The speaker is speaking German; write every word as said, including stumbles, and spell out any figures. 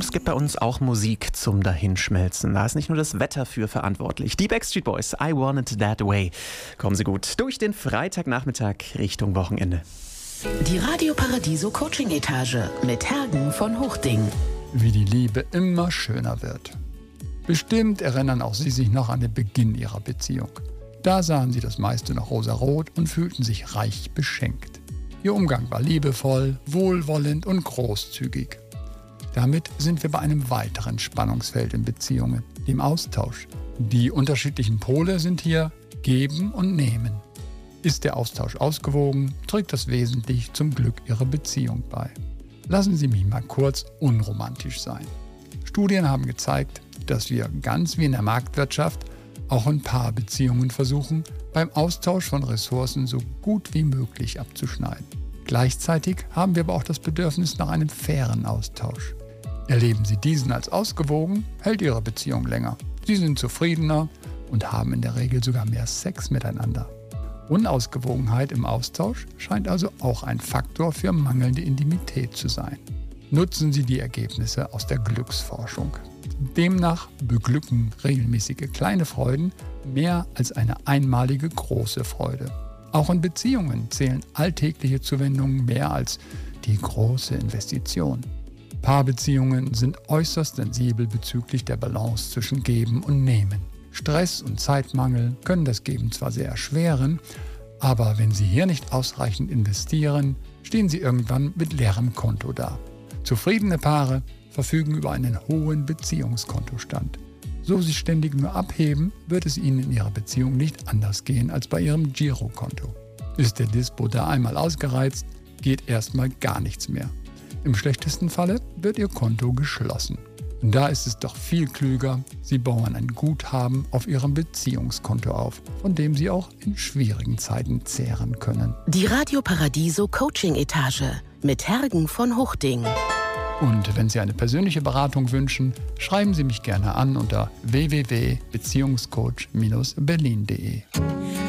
es gibt bei uns auch Musik zum Dahinschmelzen. Da ist nicht nur das Wetter für verantwortlich. Die Backstreet Boys, I Want It That Way. Kommen Sie gut durch den Freitagnachmittag Richtung Wochenende. Die Radio Paradiso Coaching Etage mit Hergen von Hochding. Wie die Liebe immer schöner wird. Bestimmt erinnern auch Sie sich noch an den Beginn Ihrer Beziehung. Da sahen Sie das meiste noch rosarot und fühlten sich reich beschenkt. Ihr Umgang war liebevoll, wohlwollend und großzügig. Damit sind wir bei einem weiteren Spannungsfeld in Beziehungen, dem Austausch. Die unterschiedlichen Pole sind hier Geben und Nehmen. Ist der Austausch ausgewogen, trägt das wesentlich zum Glück Ihrer Beziehung bei. Lassen Sie mich mal kurz unromantisch sein. Studien haben gezeigt, dass wir ganz wie in der Marktwirtschaft auch in Paarbeziehungen versuchen, beim Austausch von Ressourcen so gut wie möglich abzuschneiden. Gleichzeitig haben wir aber auch das Bedürfnis nach einem fairen Austausch. Erleben Sie diesen als ausgewogen, hält Ihre Beziehung länger. Sie sind zufriedener und haben in der Regel sogar mehr Sex miteinander. Unausgewogenheit im Austausch scheint also auch ein Faktor für mangelnde Intimität zu sein. Nutzen Sie die Ergebnisse aus der Glücksforschung. Demnach beglücken regelmäßige kleine Freuden mehr als eine einmalige große Freude. Auch in Beziehungen zählen alltägliche Zuwendungen mehr als die große Investition. Paarbeziehungen sind äußerst sensibel bezüglich der Balance zwischen Geben und Nehmen. Stress und Zeitmangel können das Geben zwar sehr erschweren, aber wenn Sie hier nicht ausreichend investieren, stehen Sie irgendwann mit leerem Konto da. Zufriedene Paare verfügen über einen hohen Beziehungskontostand. So Sie ständig nur abheben, wird es Ihnen in Ihrer Beziehung nicht anders gehen als bei Ihrem Girokonto. Ist der Dispo da einmal ausgereizt, geht erstmal gar nichts mehr. Im schlechtesten Falle wird Ihr Konto geschlossen. Und da ist es doch viel klüger, Sie bauen ein Guthaben auf Ihrem Beziehungskonto auf, von dem Sie auch in schwierigen Zeiten zehren können. Die Radio Paradiso Coaching Etage mit Hergen von Hochding. Und wenn Sie eine persönliche Beratung wünschen, schreiben Sie mich gerne an unter w w w punkt beziehungscoach Bindestrich berlin punkt de.